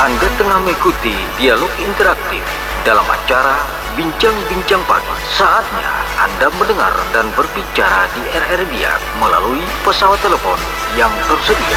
Anda tengah mengikuti dialog interaktif dalam acara Bincang-Bincang Pagi. Saatnya Anda mendengar dan berbicara di RR Biak melalui pesawat telepon yang tersedia.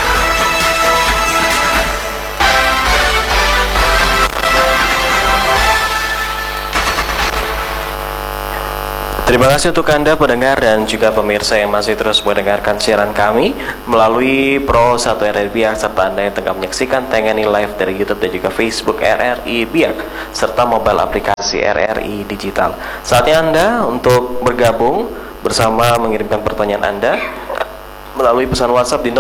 Terima kasih untuk Anda pendengar dan juga pemirsa yang masih terus mendengarkan siaran kami melalui Pro 1 RRI Biak, serta Anda yang tengah menyaksikan tayangan ini live dari YouTube dan juga Facebook RRI Biak serta mobile aplikasi RRI Digital. Saatnya Anda untuk bergabung bersama mengirimkan pertanyaan Anda melalui pesan WhatsApp di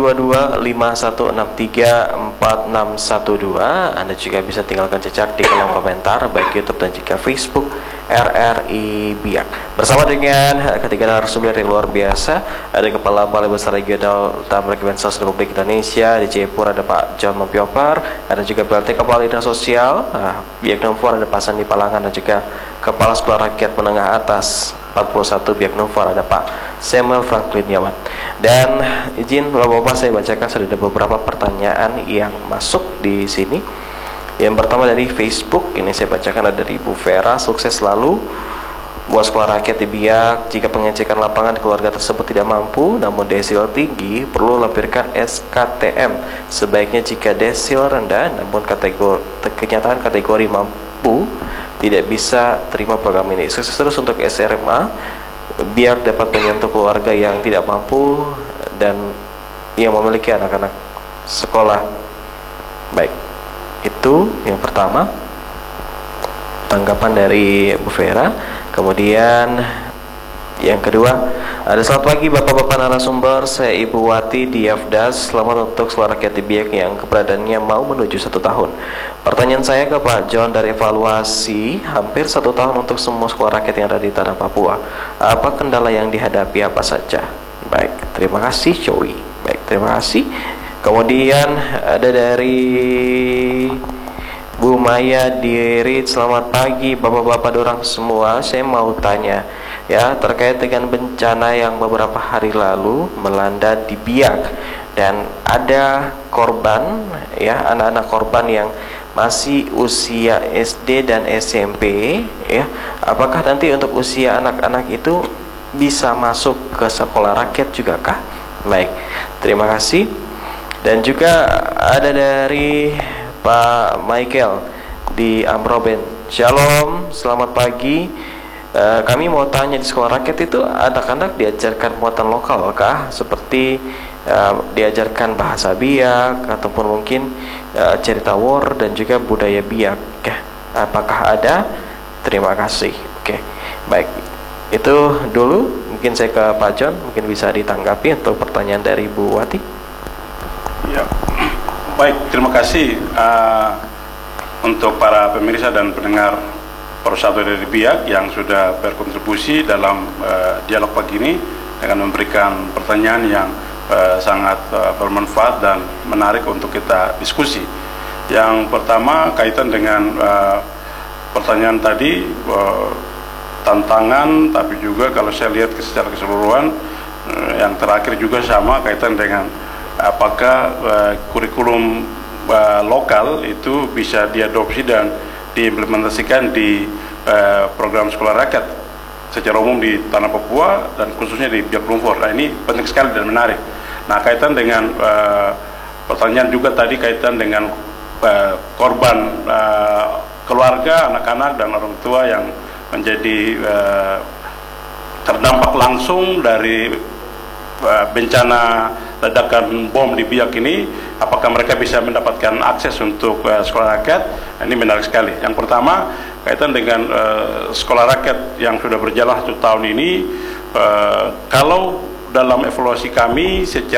0822-5163-4612. Anda juga bisa tinggalkan jejak di kolom komentar baik YouTube dan juga Facebook RRI Biak. Bersama dengan ketiga narasumber yang luar biasa, ada Kepala Balai Besar Regional Tabrak Kemensos Republik Indonesia di Jayapura, ada Pak John Mopioper, ada juga PLT Kepala Dinas Sosial Biak Numfor, ada Pak Sandi Palangan, dan juga Kepala Sekolah Rakyat Menengah Atas 41 Biak Numfor, ada Pak Samuel Franklin Yawan. Dan izin Bapak-Bapak, saya bacakan sudah ada beberapa pertanyaan yang masuk di sini. Yang pertama dari Facebook, ini saya bacakan, ada dari Ibu Vera. Sukses selalu buat sekolah rakyat di Biak. Jika pengecekan lapangan di keluarga tersebut tidak mampu namun desil tinggi, perlu lampirkan SKTM. Sebaiknya jika desil rendah namun kenyataan kategori mampu, tidak bisa terima program ini. Sukses terus untuk SRMA biar dapat menyentuh keluarga yang tidak mampu dan yang memiliki anak-anak sekolah. Baik, itu yang pertama tanggapan dari Bu Vera. Kemudian yang kedua, ada selamat pagi Bapak-Bapak narasumber, saya Ibu Wati di Yafdas. Selamat untuk sekolah rakyat di Biak yang keberadaannya mau menuju 1 tahun. Pertanyaan saya ke Pak John, dari evaluasi hampir 1 tahun untuk semua sekolah rakyat yang ada di tanah Papua, apa kendala yang dihadapi, apa saja? Baik, terima kasih Joey. Baik, terima kasih. Kemudian ada dari Bu Maya Diri, selamat pagi Bapak-Bapak dorang semua. Saya mau tanya ya terkait dengan bencana yang beberapa hari lalu melanda di Biak dan ada korban ya, anak-anak korban yang masih usia SD dan SMP ya. Apakah nanti untuk usia anak-anak itu bisa masuk ke sekolah rakyat juga kah? Baik, terima kasih. Dan juga ada dari Pak Michael di Amroben. Shalom, selamat pagi. Kami mau tanya, di sekolah rakyat itu anak-anak diajarkan muatan lokal kah? Seperti diajarkan bahasa Biak ataupun mungkin cerita war dan juga budaya Biak. Apakah ada? Terima kasih. Oke, baik. Itu dulu. Mungkin saya ke Pak John, mungkin bisa ditanggapi untuk pertanyaan dari Bu Wati. Ya, baik, terima kasih untuk para pemirsa dan pendengar Persatu dari Biak yang sudah berkontribusi dalam dialog pagi ini dengan memberikan pertanyaan yang sangat bermanfaat dan menarik untuk kita diskusi. Yang pertama kaitan dengan pertanyaan tadi, tantangan, tapi juga kalau saya lihat secara keseluruhan yang terakhir juga sama kaitan dengan apakah kurikulum lokal itu bisa diadopsi dan diimplementasikan di program sekolah rakyat secara umum di tanah Papua dan khususnya di Biak Numfor. Nah, ini penting sekali dan menarik. Nah, kaitan dengan pertanyaan juga tadi kaitan dengan korban keluarga, anak-anak dan orang tua yang menjadi terdampak langsung dari bencana ledakan bom di Biak ini, apakah mereka bisa mendapatkan akses untuk sekolah rakyat? Ini menarik sekali. Yang pertama kaitan dengan sekolah rakyat yang sudah berjalan 1 tahun ini, kalau dalam evaluasi kami secara